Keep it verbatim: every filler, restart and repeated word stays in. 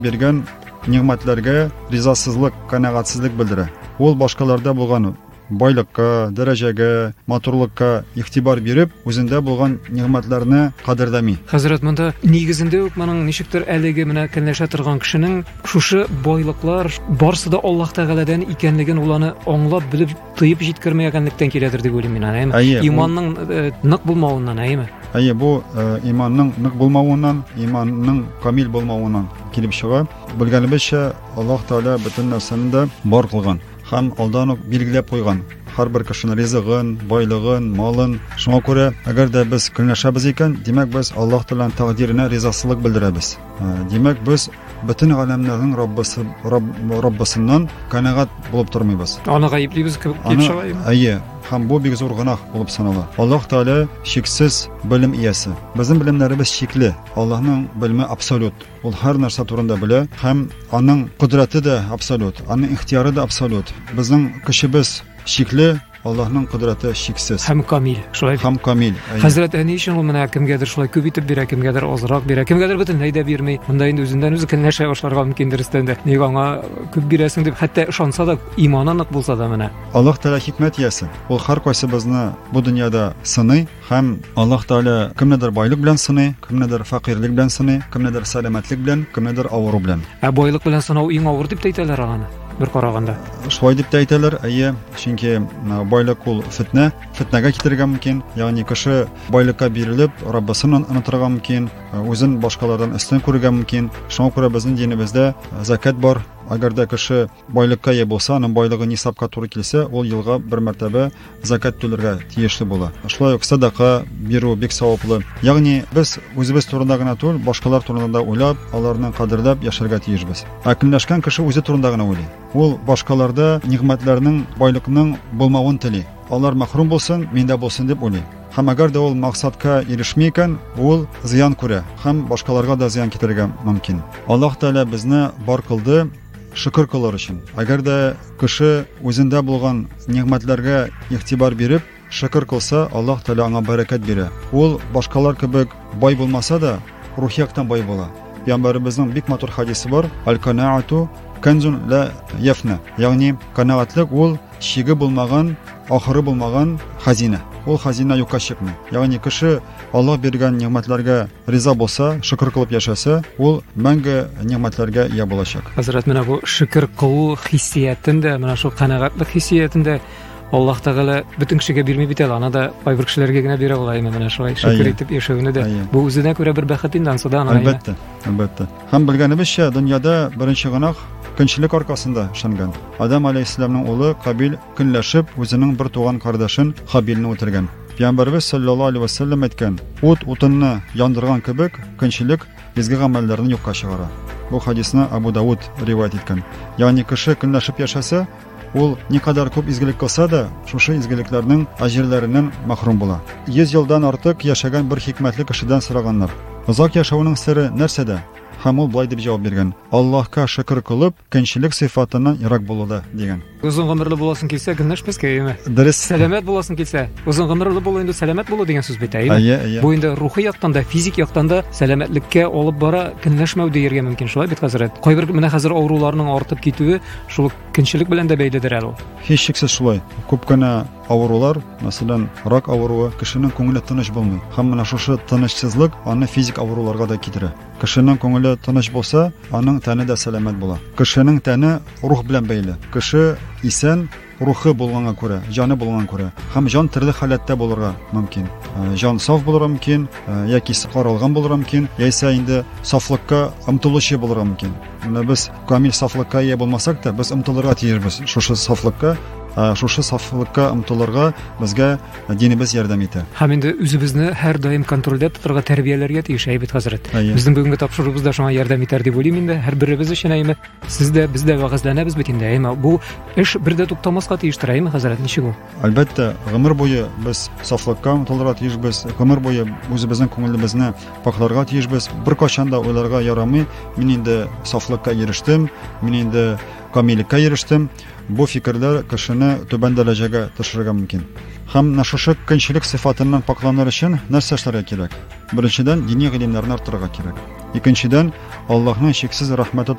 bergan ni'matlarga rизасызлык, канагатсызлык белдерә. Ул башкаларда булган байлыкка, дәрәҗәгә, матурлыкка игътибар биреп, үзендә булган ни'матларны кадерләми. Хәзрәт, монда нигезендә үк моның ничектер әлеге менә көнләшә торган кешенең шушы байлыклар барсы да Аллаһ Тәгаләдән икәнлеген ул аны аңлап белеп тыеп җиткермәгәнлектән киләдер дип уйлыйм мин. Әйме? Иманның нык булмавыннан, әйме? Әйе, бу иманның нык булмавыннан, иманның камил булмавыннан килеп чыга. Белгәнебезчә, Аллаһ Тәгалә бөтен нәрсәне дә бар кылган. Һәм алдан ук билгеләп куйган. Һәрбер кешенең ризыгын, байлыгын, малын. Шуңа күрә, әгәр дә без көнләшәбез икән, димәк без Аллаһ Тәгаләнең тәкъдиренә ризасызлык белдерәбез. Димәк без бөтен галәмнәрнең Раббысы, Раббысыннан канәгать булып тормыйбыз. Аны гаеплибез килеп чыга. Әйе, һәм бу бик зур гынах булып санала. Аллаһ Тәгалә шиксез белем иясе. Безнең белемнәребез шикле. Аллаһның белеме абсолют. Ул һәр нәрсә турында белә һәм аның кудрәте дә абсолют, аның ихтияры да абсолют. Безнең көчебез шикле, Аллаһның кудрәте шиксез. Һәм камил. Шулай. Һәм камил. Хәзрәт, әни өчен ул менә кемгәдер шулай күп итеп бирә, кемгәдер азрак бирә, кемгәдер бөтенләй дә бирми. Монда инде үзеннән үзе көнләшә башларга мөмкин дөрестән дә. Ник аңа күп бирәсең дип, хәтта ышанса да, иманы нык булса да менә. Аллаһ Тәгалә хикмәт иясе. Ул һәр кайсыбызны бу дөньяда сыный һәм Аллаһ Тәгалә кемнедер байлык белән сыный, кемнедер фәкыйрлек белән сыный, кемнедер сәламәтлек белән, кемнедер авыру белән. Ә байлык белән сынау иң авыр дип әйтәләр аны. Бер караганда. Шулай дип әйтәләр, әйе, чөнки байлык ул фитнә, фитнәгә китергә мөмкин. Ягъни кеше байлыкка бирелеп, Раббысын онытырга мөмкин, үзен башкалардан өстен күрергә мөмкин. Шуңа күрә безнең динебездә закат бар. Әгәр дә кеше байлыкка ия булса, аның байлыгы нисапка туры килсә, ул елга бер мәртәбә закат түләргә тиешле була. Шулай ук садака бирү бик саваплы. Ягъни без үзебез турында гына түгел, башкалар турында да уйлап, аларны кадерләп яшәргә тиешбез. Ә көнләшкән кеше үзе турында гына уйлый. Ул башкаларда нигъмәтләрнең, байлыкның булмавын тели. Алар мәхрүм булсын, миндә булсын дип уйлый. Һәм әгәр дә ул максатка ирешми икән, ул зыян күрә һәм башкаларга да зыян китергә мөмкин. Аллаһ Тәгалә безне бар кылды шөкер кылыр өчен. Әгәр дә кеше үзендә булган нигъмәтләргә игътибар биреп, шөкер кылса, Аллаһ Тәгалә аңа бәрәкәт бирә. Ул башкалар кебек бай булмаса да, рухи яктан бай була. Пәйгамбәребезнең бик матур хадисе бар: "Аль-канаату канзун ла яфна". Ягъни канагатлык ул чиге булмаган, ахыры булмаган хазина. Ул хазина юкка чыкмый. Ягъни кеше Аллаһ биргән нигъмәтләргә риза булса, шөкер кылып яшәсә, ул мәңге нигъмәтләргә ия булачак. Хәзрәт, менә бу шөкер кылу хиссиятендә, менә шу канагатлык хиссиятендә Аллаһ Тәгалә бөтен кешегә бирми бит әле, аны да кайбер кешеләргә генә бирә ул менә шулай шөкер итеп яшәүне дә. Бу үзенә күрә бер бәхет инде ансыда аны. Әлбәттә, әлбәттә. Һәм белгәнебезчә, дөньяда беренче гынах көнчелек аркасында эшләнгән. Адам алейһиссаламның улы Кабил көнләшеп үзенең бер туган кардәшен Хабилне үтергән. Пәйгамбәрбез саллаллаһу алейһи ва саллям әйткән: "Ут утынны яндырган кебек, көнчелек изге гамәлләрне юкка чыгара." Бу хадисны Абу Дауд риваят иткән. Ягъни кеше көнләшеп яшәсә, ул никадәр күп изгелек кылса да, шушы изгелекләрнең аҗирләреннән мәхрүм була. йөз елдан артык яшәгән бер хикмәтле кешедән сораганнар: "Озак яшәүнең сыры нәрсәдә?" Һәм ул былай дип җавап биргән: "Аллаһка шөкер кылып, көнчелек сыйфатыннан ярак булуда" дигән. Узын гомерле буласың килсә, көнләшмәскә яме. Дөрес. Сәламәт буласың килсә, узын гомерле булу инде сәламәт булу дигән сүз бит, әйме? Бу инде рухи яктан да, физик яктан да сәламәтлеккә алып бара, көнләшмәү диергә мөмкин, шулай бит хәзрәт. Кайбер менә хәзер авыруларның артып китүе шул көнчелек белән дә бәйледер әле ул. Һич шиксез шулай. Күп кенә авырулар, мәсәлән, рак авыруы, кешенең күңеле тыныч булмый. Һәм менә шушы тынычсызлык аны физик авыруларга да китерә. Кешенең күңеле тыныч булса, аның тәне дә сәламәт була. Кешенең тәне рух белән бәйле. Кеше исән рухы булганга күрә, җаны булганга күрә, һәм җан төрле халәттә булырга мөмкин. Җан саф булырга мөмкин, яки каралган булырга мөмкин, яисә инде сафлыкка омтылучы булырга мөмкин. Менә без камил сафлыкка ия булмасак та, без омтылырга тиешбез. Шушы сафлыкка, шушы сафлыкка омтылырга безгә динебез ярдәм итә. Һәм инде үзебезне һәр даим контрольдә тотарга, тәрбияләргә тиеш, әйбәт хәзрәт. Безнең бүгенге тапшыруыбыз да шуңа ярдәм итәр дип уйлыйм инде. Һәр беребез өчен әйме, сез дә, без дә вәгазьләнәбез бит инде, әйме. Бу эш бердә туктамаска тиештер, әйме хәзрәт, ничек ул? Әлбәттә, гомер буе без сафлыкка омтылырга тиешбез, гомер буе үзебезнең күңелебезне пакларга тиешбез. Бер качан да уйларга ярамый, мин инде сафлыкка ирештем, мин инде камиллеккә ирештем. Бу фикерләр кешене түбән дәрәҗәгә төшерергә мөмкин. Һәм нашушы көнчелек сыйфатыннан пакланыр өчен нәрсә эшләргә кирәк? Беренчедән, дини гыйлемнәрне арттырырга кирәк. Икенчедән, Аллаһның чиксез рәхмәте